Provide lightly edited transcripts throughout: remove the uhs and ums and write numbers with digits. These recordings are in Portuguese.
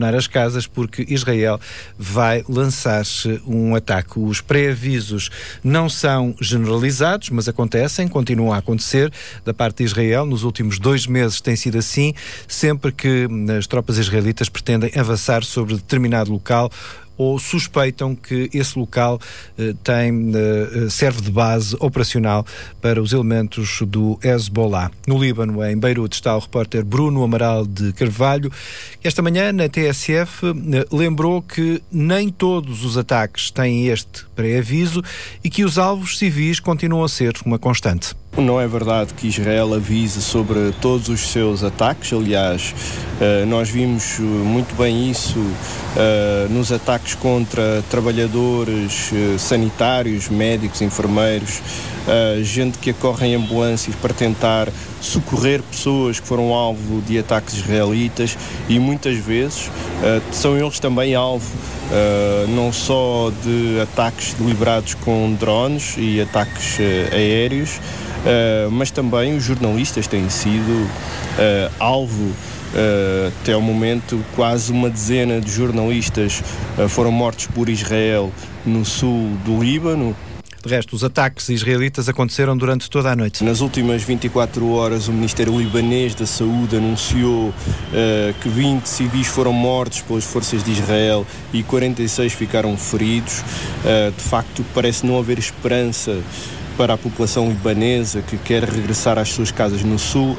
as casas, porque Israel vai lançar-se um ataque. Os pré-avisos não são generalizados, mas acontecem, continuam a acontecer da parte de Israel. Nos últimos 2 meses tem sido assim, sempre que as tropas israelitas pretendem avançar sobre determinado local ou suspeitam que esse local serve de base operacional para os elementos do Hezbollah. No Líbano, em Beirute, está o repórter Bruno Amaral de Carvalho. Esta manhã, na TSF, lembrou que nem todos os ataques têm este pré-aviso e que os alvos civis continuam a ser uma constante. Não é verdade que Israel avise sobre todos os seus ataques. Aliás, nós vimos muito bem isso nos ataques contra trabalhadores sanitários, médicos, enfermeiros, gente que acorre em ambulâncias para tentar socorrer pessoas que foram alvo de ataques israelitas, e muitas vezes são eles também alvo não só de ataques deliberados com drones e ataques aéreos, mas também os jornalistas têm sido alvo. Até ao momento, quase uma dezena de jornalistas foram mortos por Israel no sul do Líbano. De resto, os ataques israelitas aconteceram durante toda a noite. Nas últimas 24 horas, o Ministério Libanês da Saúde anunciou que 20 civis foram mortos pelas forças de Israel e 46 ficaram feridos. De facto, parece não haver esperança para a população libanesa que quer regressar às suas casas no sul.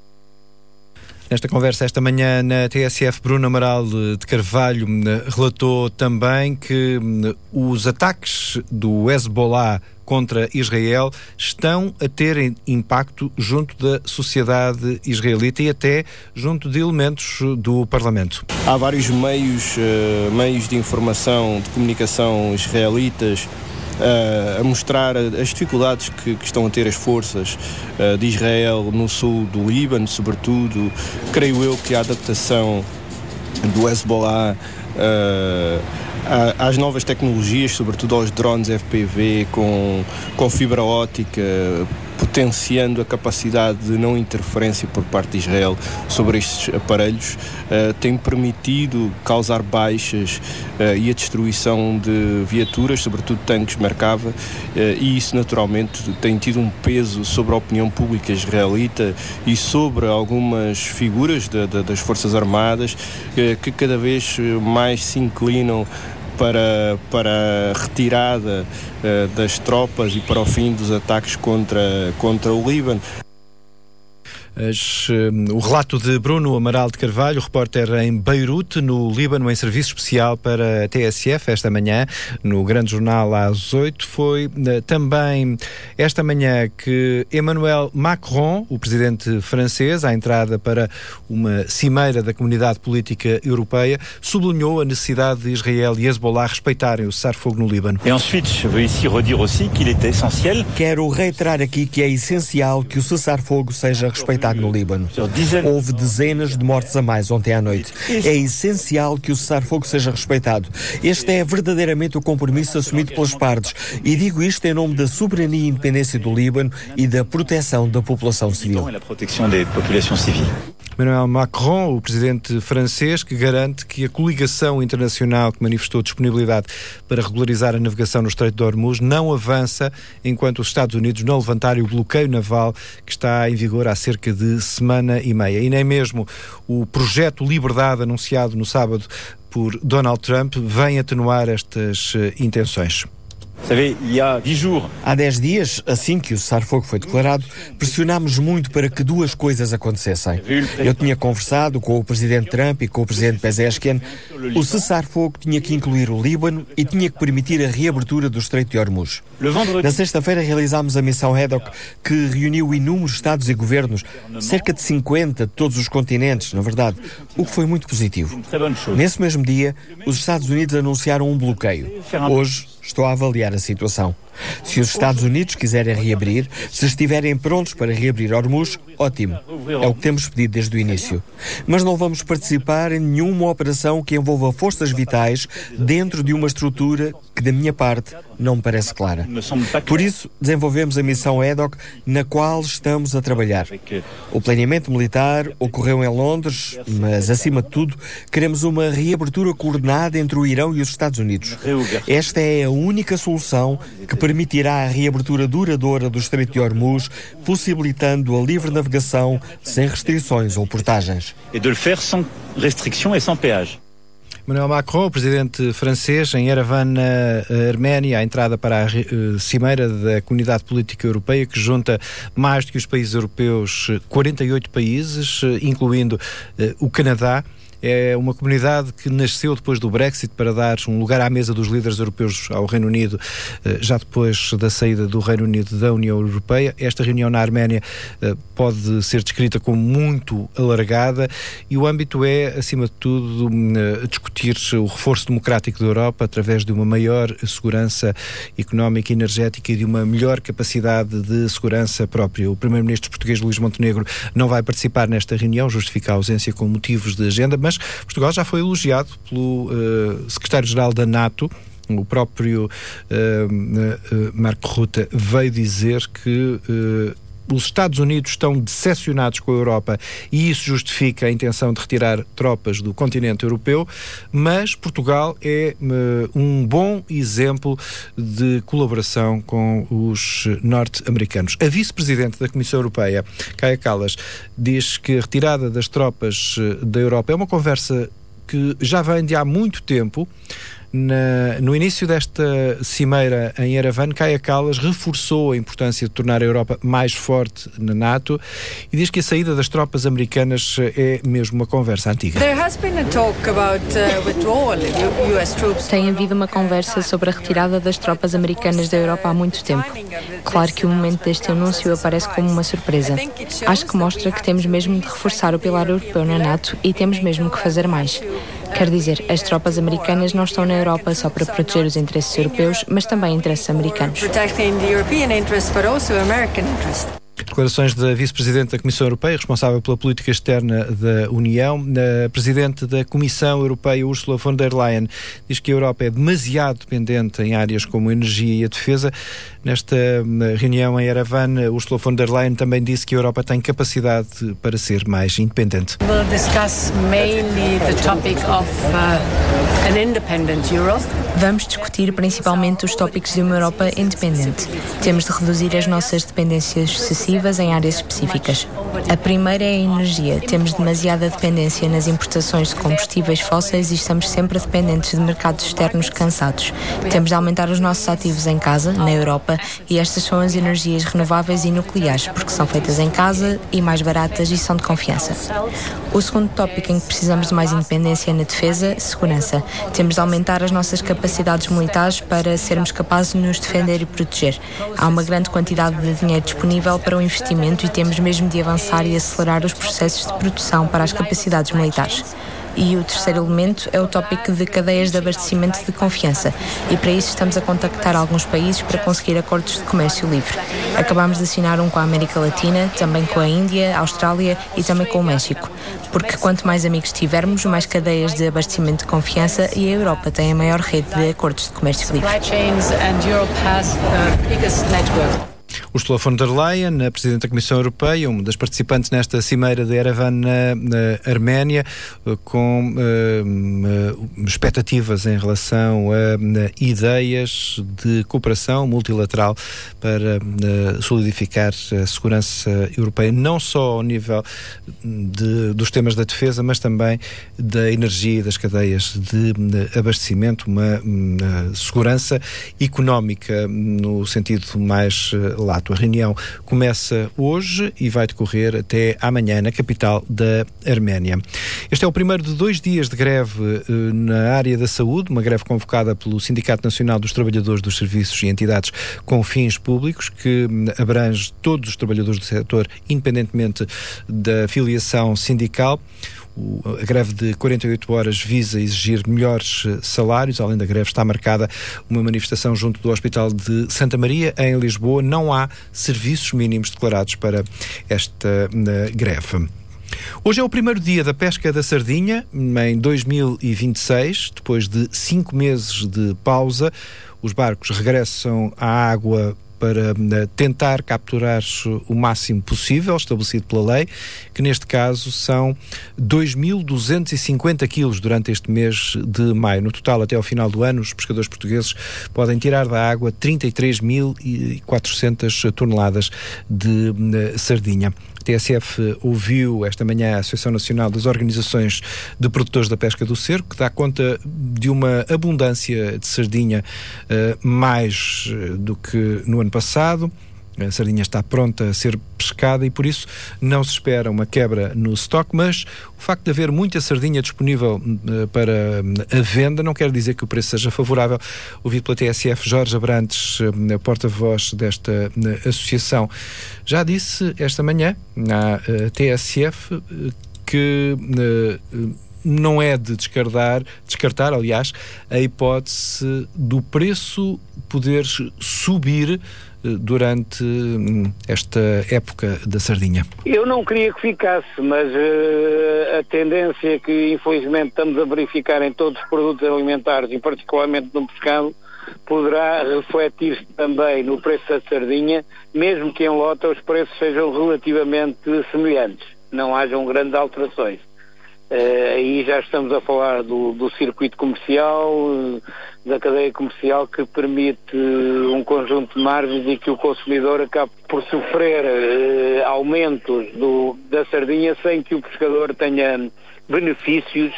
Nesta conversa esta manhã na TSF, Bruno Amaral de Carvalho relatou também que os ataques do Hezbollah contra Israel estão a ter impacto junto da sociedade israelita e até junto de elementos do Parlamento. Há vários meios de informação, de comunicação israelitas a mostrar as dificuldades que estão a ter as forças de Israel no sul do Líbano, sobretudo. Creio eu que a adaptação do Hezbollah às novas tecnologias, sobretudo aos drones FPV com fibra óptica, potenciando a capacidade de não interferência por parte de Israel sobre estes aparelhos, tem permitido causar baixas e a destruição de viaturas, sobretudo tanques Merkava, e isso naturalmente tem tido um peso sobre a opinião pública israelita e sobre algumas figuras das Forças Armadas que cada vez mais se inclinam para a retirada das tropas e para o fim dos ataques contra o Líbano. O relato de Bruno Amaral de Carvalho, repórter em Beirute, no Líbano, em serviço especial para a TSF, esta manhã, no Grande Jornal às 8. Foi também esta manhã que Emmanuel Macron, o presidente francês, à entrada para uma cimeira da Comunidade Política Europeia, sublinhou a necessidade de Israel e Hezbollah respeitarem o cessar-fogo no Líbano. E ensuite, je veux ici redire aussi qu'il est essentiel. Quero reiterar aqui que é essencial que o cessar-fogo seja respeitado no Líbano. Houve dezenas de mortes a mais ontem à noite. É essencial que o cessar-fogo seja respeitado. Este é verdadeiramente o compromisso assumido pelas partes. E digo isto em nome da soberania e independência do Líbano e da proteção da população civil. Emmanuel Macron, o presidente francês, que garante que a coligação internacional que manifestou disponibilidade para regularizar a navegação no Estreito de Hormuz não avança enquanto os Estados Unidos não levantarem o bloqueio naval que está em vigor há cerca de semana e meia. E nem mesmo o projeto Liberdade anunciado no sábado por Donald Trump vem atenuar estas intenções. Há 10 dias, assim que o cessar-fogo foi declarado, pressionámos muito para que duas coisas acontecessem. Eu tinha conversado com o presidente Trump e com o presidente Pezeshkian. O cessar-fogo tinha que incluir o Líbano e tinha que permitir a reabertura do Estreito de Hormuz. Na sexta-feira realizámos a missão Haddock, que reuniu inúmeros Estados e governos, cerca de 50 de todos os continentes, na verdade, o que foi muito positivo. Nesse mesmo dia, os Estados Unidos anunciaram um bloqueio. Hoje, estou a avaliar a situação. Se os Estados Unidos quiserem reabrir, se estiverem prontos para reabrir Hormuz, ótimo. É o que temos pedido desde o início. Mas não vamos participar em nenhuma operação que envolva forças vitais dentro de uma estrutura que da minha parte não me parece clara. Por isso, desenvolvemos a missão EDOC, na qual estamos a trabalhar. O planeamento militar ocorreu em Londres, mas, acima de tudo, queremos uma reabertura coordenada entre o Irão e os Estados Unidos. Esta é a única solução que permitirá a reabertura duradoura do Estreito de Hormuz, possibilitando a livre navegação sem restrições ou portagens. E de le faire sans restriction et sans péage. Emmanuel Macron, o presidente francês, em Yerevan, na Arménia, a entrada para a cimeira da Comunidade Política Europeia, que junta mais do que os países europeus, 48 países, incluindo o Canadá. É uma comunidade que nasceu depois do Brexit para dar um lugar à mesa dos líderes europeus ao Reino Unido, já depois da saída do Reino Unido da União Europeia. Esta reunião na Arménia pode ser descrita como muito alargada e o âmbito é, acima de tudo, discutir o reforço democrático da Europa através de uma maior segurança económica e energética e de uma melhor capacidade de segurança própria. O primeiro-ministro português Luís Montenegro não vai participar nesta reunião, justifica a ausência com motivos de agenda, mas Portugal já foi elogiado pelo secretário-geral da NATO. O próprio Mark Rutte veio dizer que os Estados Unidos estão decepcionados com a Europa e isso justifica a intenção de retirar tropas do continente europeu, mas Portugal é um bom exemplo de colaboração com os norte-americanos. A vice-presidente da Comissão Europeia, Kaja Kallas, diz que a retirada das tropas da Europa é uma conversa que já vem de há muito tempo. No início desta cimeira em Yerevan, Kaja Kallas reforçou a importância de tornar a Europa mais forte na NATO e diz que a saída das tropas americanas é mesmo uma conversa antiga. Tem havido uma conversa sobre a retirada das tropas americanas da Europa há muito tempo. Claro que o momento deste anúncio aparece como uma surpresa. Acho que mostra que temos mesmo de reforçar o pilar europeu na NATO e temos mesmo que fazer mais. Quer dizer, as tropas americanas não estão na Europa só para proteger os interesses europeus, mas também interesses americanos. Declarações da vice-presidente da Comissão Europeia, responsável pela política externa da União. A presidente da Comissão Europeia, Ursula von der Leyen, diz que a Europa é demasiado dependente em áreas como a energia e a defesa. Nesta reunião em Yerevan, Ursula von der Leyen também disse que a Europa tem capacidade para ser mais independente. We'll discuss mainly the topic of an independent Europe. Vamos discutir principalmente os tópicos de uma Europa independente. Temos de reduzir as nossas dependências excessivas em áreas específicas. A primeira é a energia. Temos demasiada dependência nas importações de combustíveis fósseis e estamos sempre dependentes de mercados externos cansados. Temos de aumentar os nossos ativos em casa, na Europa, e estas são as energias renováveis e nucleares, porque são feitas em casa e mais baratas e são de confiança. O segundo tópico em que precisamos de mais independência é na defesa, segurança. Temos de aumentar as nossas capacidades militares para sermos capazes de nos defender e proteger. Há uma grande quantidade de dinheiro disponível para o investimento e temos mesmo de avançar e acelerar os processos de produção para as capacidades militares. E o terceiro elemento é o tópico de cadeias de abastecimento de confiança. E para isso estamos a contactar alguns países para conseguir acordos de comércio livre. Acabamos de assinar um com a América Latina, também com a Índia, a Austrália e também com o México. Porque quanto mais amigos tivermos, mais cadeias de abastecimento de confiança e a Europa tem a maior rede de acordos de comércio livre. Ursula von der Leyen, a Presidente da Comissão Europeia, uma das participantes nesta cimeira de Yerevan na Arménia, com expectativas em relação a ideias de cooperação multilateral para solidificar a segurança europeia, não só ao nível dos temas da defesa, mas também da energia e das cadeias de abastecimento, uma segurança económica no sentido mais lato. A reunião começa hoje e vai decorrer até amanhã na capital da Arménia. Este é o primeiro de 2 dias de greve na área da saúde, uma greve convocada pelo Sindicato Nacional dos Trabalhadores dos Serviços e Entidades com Fins Públicos, que abrange todos os trabalhadores do setor, independentemente da filiação sindical. A greve de 48 horas visa exigir melhores salários. Além da greve, está marcada uma manifestação junto do Hospital de Santa Maria, em Lisboa. Não há serviços mínimos declarados para esta greve. Hoje é o primeiro dia da pesca da sardinha, em 2026, depois de 5 meses de pausa. Os barcos regressam à água para tentar capturar o máximo possível, estabelecido pela lei, que neste caso são 2.250 quilos durante este mês de maio. No total, até ao final do ano, os pescadores portugueses podem tirar da água 33.400 toneladas de sardinha. A TSF ouviu esta manhã a Associação Nacional das Organizações de Produtores da Pesca do Cerco, que dá conta de uma abundância de sardinha mais do que no ano passado. A sardinha está pronta a ser pescada e por isso não se espera uma quebra no estoque, mas o facto de haver muita sardinha disponível para a venda não quer dizer que o preço seja favorável. Ouvido pela TSF, Jorge Abrantes, porta-voz desta associação, já disse esta manhã na TSF que não é de descartar, aliás, a hipótese do preço poder subir durante esta época da sardinha. Eu não queria que ficasse, mas a tendência que infelizmente estamos a verificar em todos os produtos alimentares e particularmente no pescado poderá refletir-se também no preço da sardinha, mesmo que em lota os preços sejam relativamente semelhantes, não hajam grandes alterações. Aí já estamos a falar do circuito comercial, da cadeia comercial, que permite um conjunto de margens e que o consumidor acaba por sofrer aumentos da sardinha sem que o pescador tenha benefícios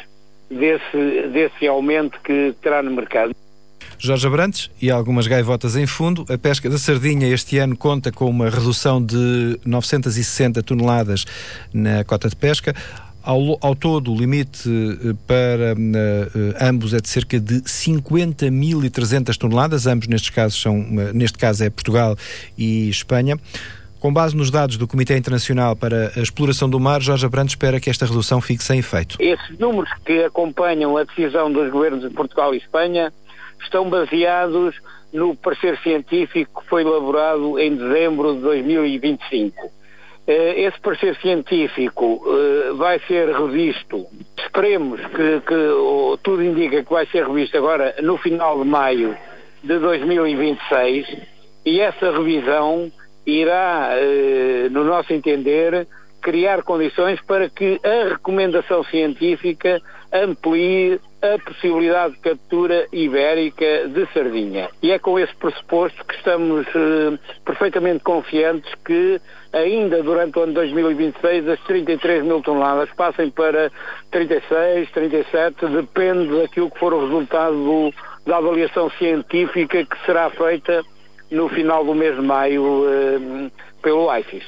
desse aumento que terá no mercado. Jorge Abrantes, e algumas gaivotas em fundo. A pesca da sardinha este ano conta com uma redução de 960 toneladas na cota de pesca. Ao todo, o limite para ambos é de cerca de 50.300 toneladas. Ambos neste caso é Portugal e Espanha. Com base nos dados do Comitê Internacional para a Exploração do Mar, Jorge Abrantes espera que esta redução fique sem efeito. Esses números que acompanham a decisão dos governos de Portugal e Espanha estão baseados no parecer científico que foi elaborado em dezembro de 2025. Esse parecer científico vai ser revisto, esperemos que tudo indica que vai ser revisto agora no final de maio de 2026, e essa revisão irá, no nosso entender, criar condições para que a recomendação científica amplie a possibilidade de captura ibérica de sardinha. E é com esse pressuposto que estamos perfeitamente confiantes que ainda durante o ano 2026 as 33 mil toneladas passem para 36, 37, depende daquilo que for o resultado da avaliação científica que será feita no final do mês de maio pelo ICES.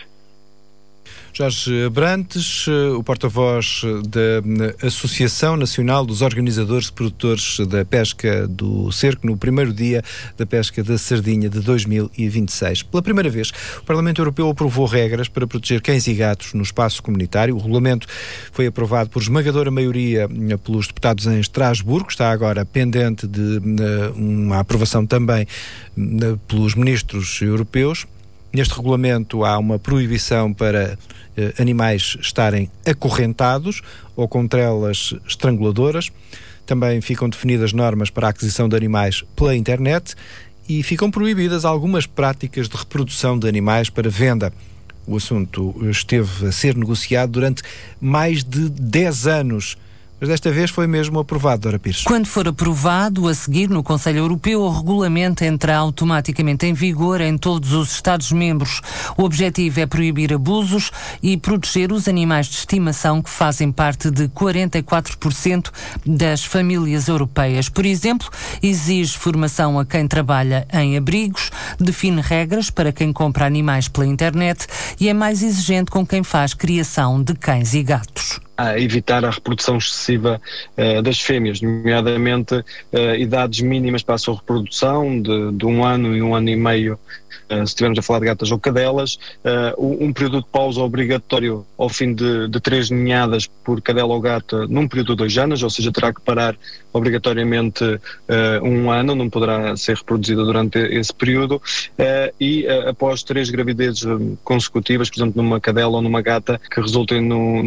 Jorge Abrantes, o porta-voz da Associação Nacional dos Organizadores de Produtores da Pesca do Cerco, no primeiro dia da pesca da sardinha de 2026. Pela primeira vez, o Parlamento Europeu aprovou regras para proteger cães e gatos no espaço comunitário. O regulamento foi aprovado por esmagadora maioria pelos deputados em Estrasburgo, está agora pendente de uma aprovação também pelos ministros europeus. Neste regulamento há uma proibição para animais estarem acorrentados ou com trelas estranguladoras. Também ficam definidas normas para a aquisição de animais pela internet e ficam proibidas algumas práticas de reprodução de animais para venda. O assunto esteve a ser negociado durante mais de 10 anos. Mas desta vez foi mesmo aprovado, Dora Pires. Quando for aprovado, a seguir no Conselho Europeu, o regulamento entra automaticamente em vigor em todos os Estados-membros. O objetivo é proibir abusos e proteger os animais de estimação que fazem parte de 44% das famílias europeias. Por exemplo, exige formação a quem trabalha em abrigos, define regras para quem compra animais pela internet e é mais exigente com quem faz criação de cães e gatos. A evitar a reprodução excessiva das fêmeas, nomeadamente idades mínimas para a sua reprodução de 1 ano e 1 ano e meio, se estivermos a falar de gatas ou cadelas, um período de pausa obrigatório ao fim de 3 ninhadas por cadela ou gata num período de 2 anos, ou seja, terá que parar obrigatoriamente um ano, não poderá ser reproduzida durante esse período, e após 3 gravidezes consecutivas, por exemplo, numa cadela ou numa gata que resultem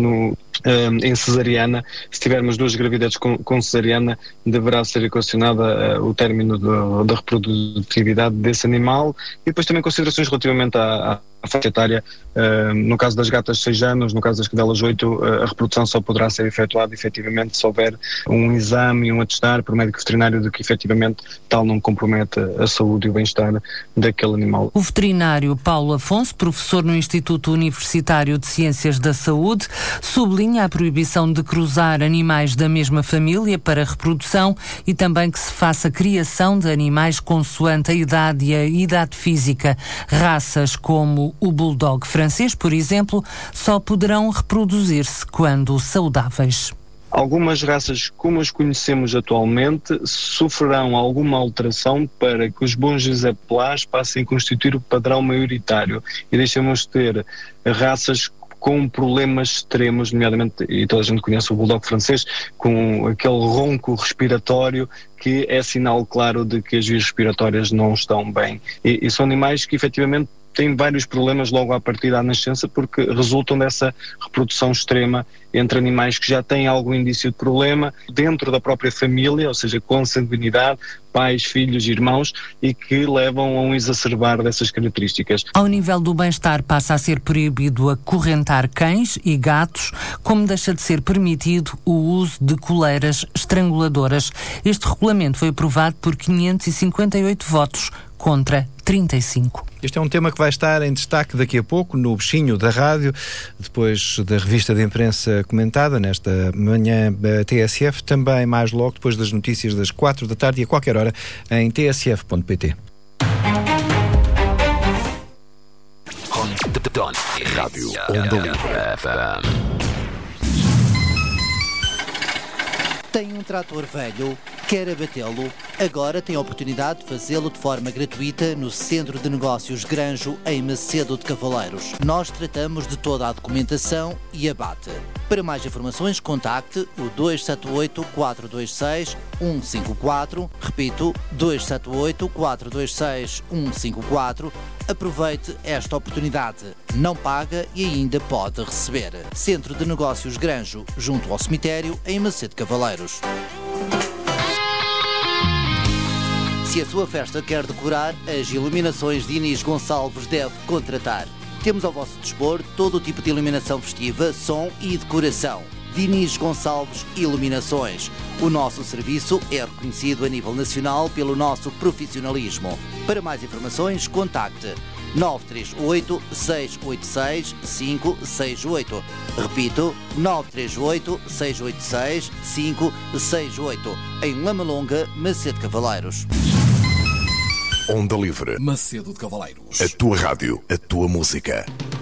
em cesariana, se tivermos 2 gravidezes com cesariana, deverá ser equacionada o término da reprodutividade desse animal, e depois também considerações relativamente à faixa etária. No caso das gatas 6 anos, no caso das cadelas 8, a reprodução só poderá ser efetuada efetivamente se houver um exame e um atestar por médico veterinário de que efetivamente tal não compromete a saúde e o bem-estar daquele animal. O veterinário Paulo Afonso, professor no Instituto Universitário de Ciências da Saúde, sublinha a proibição de cruzar animais da mesma família para reprodução e também que se faça criação de animais consoante a idade e a idade física. Raças como o bulldog francês, por exemplo, só poderão reproduzir-se quando saudáveis. Algumas raças, como as conhecemos atualmente, sofrerão alguma alteração para que os bons exemplares passem a constituir o padrão maioritário e deixemos de ter raças com problemas extremos, nomeadamente, e toda a gente conhece o bulldog francês, com aquele ronco respiratório que é sinal claro de que as vias respiratórias não estão bem. E são animais que efetivamente têm vários problemas logo à partida da nascença, porque resultam dessa reprodução extrema entre animais que já têm algum indício de problema dentro da própria família, ou seja, consanguinidade, pais, filhos, irmãos, e que levam a um exacerbar dessas características. Ao nível do bem-estar, passa a ser proibido acorrentar cães e gatos, como deixa de ser permitido o uso de coleiras estranguladoras. Este regulamento foi aprovado por 558 votos contra 35. Este é um tema que vai estar em destaque daqui a pouco no Bichinho da Rádio, depois da revista de imprensa comentada nesta manhã TSF, também mais logo depois das notícias das 4 da tarde e a qualquer hora em tsf.pt. Rádio Onda Livre. Tem um trator velho? Quer abatê-lo? Agora tem a oportunidade de fazê-lo de forma gratuita no Centro de Negócios Granjo, em Macedo de Cavaleiros. Nós tratamos de toda a documentação e abate. Para mais informações, contacte o 278-426-154. Repito, 278-426-154. Aproveite esta oportunidade. Não paga e ainda pode receber. Centro de Negócios Granjo, junto ao cemitério, em Macedo de Cavaleiros. Se a sua festa quer decorar, as iluminações de Inês Gonçalves deve contratar. Temos ao vosso dispor todo o tipo de iluminação festiva, som e decoração. Inês Gonçalves Iluminações. O nosso serviço é reconhecido a nível nacional pelo nosso profissionalismo. Para mais informações, contacte 938-686-568. Repito, 938-686-568. Em Lamalonga, Macedo de Cavaleiros. Onda Livre. Macedo de Cavaleiros. A tua rádio, a tua música.